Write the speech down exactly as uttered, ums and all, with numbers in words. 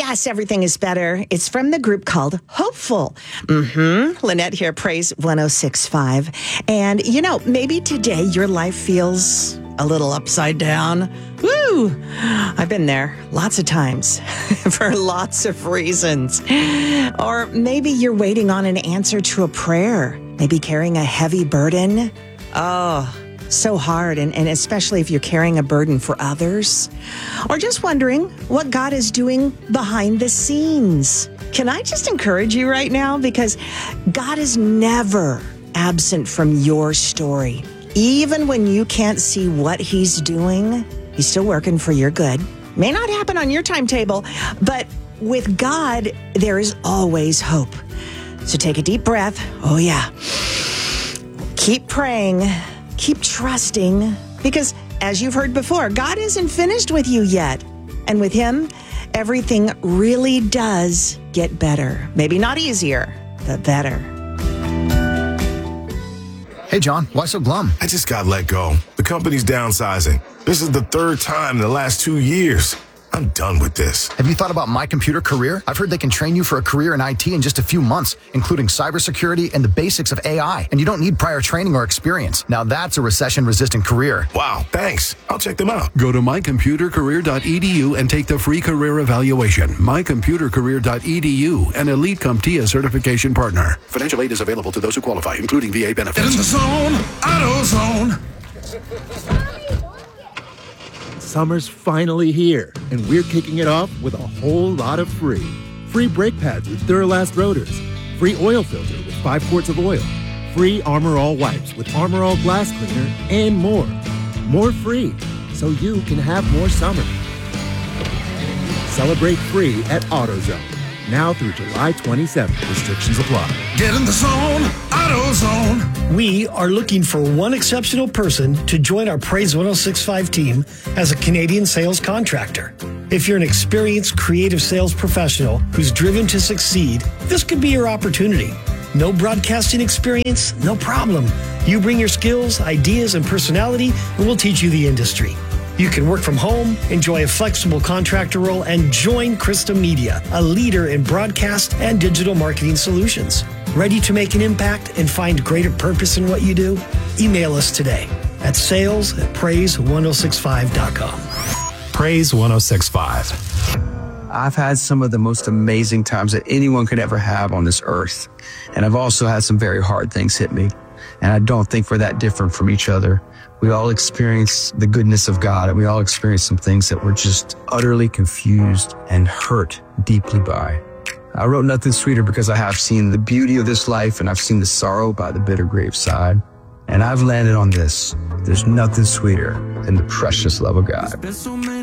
Yes, everything is better. It's from the group called Hopeful. Mm-hmm. Lynette here, Praise one oh six point five. And, you know, maybe today your life feels a little upside down. Woo! I've been there lots of times for lots of reasons. Or maybe you're waiting on an answer to a prayer, maybe carrying a heavy burden. Oh, so hard, and, and especially if you're carrying a burden for others. Or just wondering what God is doing behind the scenes. Can I just encourage you right now? Because God is never absent from your story. Even when you can't see what he's doing, he's still working for your good. May not happen on your timetable, but with God, there is always hope. So take a deep breath. Oh, yeah. Keep praying. Keep trusting. Because as you've heard before, God isn't finished with you yet. And with him, everything really does get better. Maybe not easier, but better. Hey, John, why so glum? I just got let go. The company's downsizing. This is the third time in the last two years. I'm done with this. Have you thought about My Computer Career? I've heard they can train you for a career in I T in just a few months, including cybersecurity and the basics of A I. And you don't need prior training or experience. Now that's a recession-resistant career. Wow, thanks. I'll check them out. Go to my computer career dot e d u and take the free career evaluation. my computer career dot e d u, an Elite CompTIA certification partner. Financial aid is available to those who qualify, including V A benefits. Get in the zone, AutoZone. Summer's finally here, and we're kicking it off with a whole lot of free. Free brake pads with Duralast rotors. Free oil filter with five quarts of oil. Free Armor All wipes with Armor All glass cleaner, and more. More free, so you can have more summer. Celebrate free at AutoZone. Now through July twenty-seventh. Restrictions apply. Get in the zone, AutoZone. We are looking for one exceptional person to join our Praise one oh six point five team as a Canadian sales contractor. If you're an experienced creative sales professional who's driven to succeed, this could be your opportunity. No broadcasting experience? No problem. You bring your skills, ideas, and personality, and we'll teach you the industry. You can work from home, enjoy a flexible contractor role, and join Krista Media, a leader in broadcast and digital marketing solutions. Ready to make an impact and find greater purpose in what you do? Email us today at sales at praise one oh six five dot com. Praise one oh six point five. I've had some of the most amazing times that anyone could ever have on this earth. And I've also had some very hard things hit me. And I don't think we're that different from each other. We all experience the goodness of God, and we all experience some things that we're just utterly confused and hurt deeply by. I wrote Nothing Sweeter because I have seen the beauty of this life, and I've seen the sorrow by the bitter graveside. And I've landed on this. There's nothing sweeter than the precious love of God.